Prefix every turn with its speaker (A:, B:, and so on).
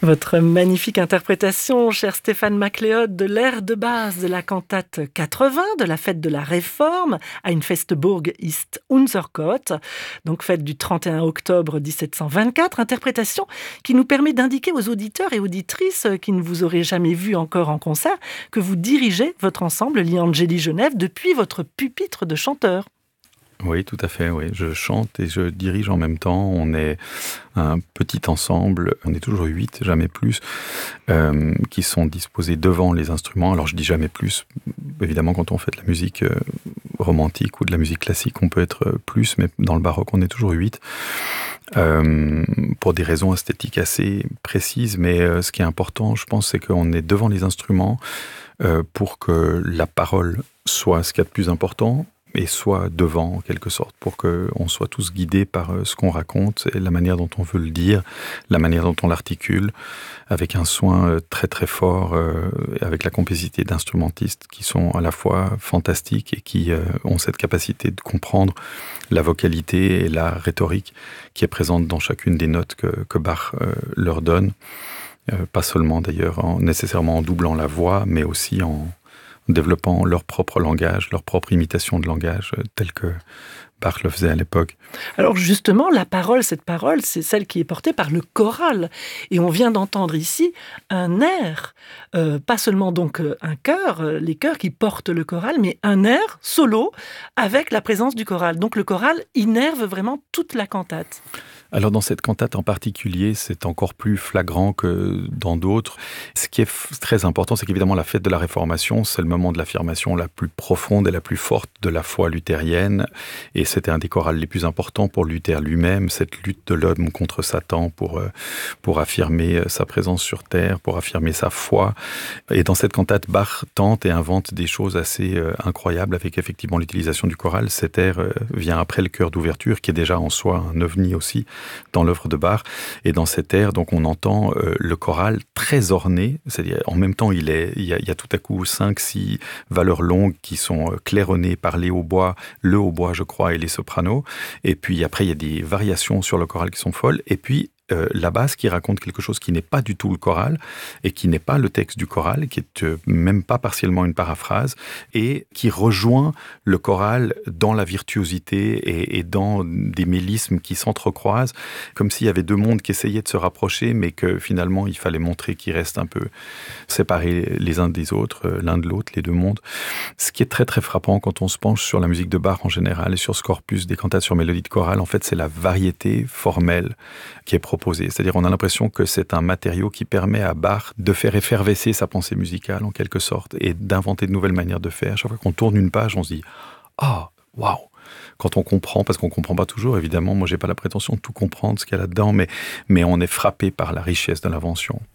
A: Votre magnifique interprétation, cher Stéphane MacLeod, de l'air de base de la cantate 80 de la fête de la Réforme à une Festburg ist unser Gott, donc fête du 31 octobre 1724, interprétation qui nous permet d'indiquer aux auditeurs et auditrices qui ne vous auraient jamais vu encore en concert que vous dirigez votre ensemble Gli Angeli Genève depuis votre pupitre de chanteur.
B: Oui, tout à fait, oui. Je chante et je dirige en même temps. On est un petit ensemble, on est toujours 8, jamais plus, qui sont disposés devant les instruments. Alors je dis jamais plus, évidemment quand on fait de la musique romantique ou de la musique classique, on peut être plus, mais dans le baroque, on est toujours 8. Pour des raisons esthétiques assez précises, mais ce qui est important, je pense, c'est qu'on est devant les instruments pour que la parole soit ce qu'il y a de plus important, et soit devant, en quelque sorte, pour qu'on soit tous guidés par ce qu'on raconte et la manière dont on veut le dire, la manière dont on l'articule, avec un soin très très fort, avec la complicité d'instrumentistes qui sont à la fois fantastiques et qui ont cette capacité de comprendre la vocalité et la rhétorique qui est présente dans chacune des notes que Bach leur donne. Pas seulement d'ailleurs nécessairement en doublant la voix, mais aussi en développant leur propre langage, leur propre imitation de langage, tel que Bach le faisait à l'époque.
A: Alors justement, la parole, cette parole, c'est celle qui est portée par le choral. Et on vient d'entendre ici un air, pas seulement donc un chœur, les chœurs qui portent le choral, mais un air solo avec la présence du choral. Donc le choral innerve vraiment toute la cantate.
B: Alors dans cette cantate en particulier, c'est encore plus flagrant que dans d'autres. Ce qui est très important, c'est qu'évidemment la fête de la Réformation, c'est le moment de l'affirmation la plus profonde et la plus forte de la foi luthérienne. Et c'était un des chorals les plus importants pour Luther lui-même, cette lutte de l'homme contre Satan pour affirmer sa présence sur terre, pour affirmer sa foi. Et dans cette cantate, Bach tente et invente des choses assez incroyables avec effectivement l'utilisation du choral. Cet air vient après le chœur d'ouverture, qui est déjà en soi un ovni aussi dans l'œuvre de Bach. Et dans cet air, donc, on entend le choral très orné, c'est-à-dire en même temps, il y a tout à coup 5-6 valeurs longues qui sont claironnées par les hautbois, le hautbois, je crois, et les sopranos. Et puis après, il y a des variations sur le choral qui sont folles. Et puis, la basse qui raconte quelque chose qui n'est pas du tout le choral et qui n'est pas le texte du choral, qui est même pas partiellement une paraphrase et qui rejoint le choral dans la virtuosité et dans des mélismes qui s'entrecroisent, comme s'il y avait deux mondes qui essayaient de se rapprocher, mais que finalement il fallait montrer qu'ils restent un peu séparés les uns des autres, l'un de l'autre, les deux mondes. Ce qui est très très frappant quand on se penche sur la musique de Bach en général et sur ce corpus des cantates sur mélodie de chorale, en fait c'est la variété formelle qui est proposée. C'est-à-dire on a l'impression que c'est un matériau qui permet à Bach de faire effervescer sa pensée musicale en quelque sorte et d'inventer de nouvelles manières de faire. Chaque fois qu'on tourne une page, on se dit « Ah, waouh !» Quand on comprend, parce qu'on ne comprend pas toujours, évidemment, moi j'ai pas la prétention de tout comprendre ce qu'il y a là-dedans, mais on est frappé par la richesse de l'invention.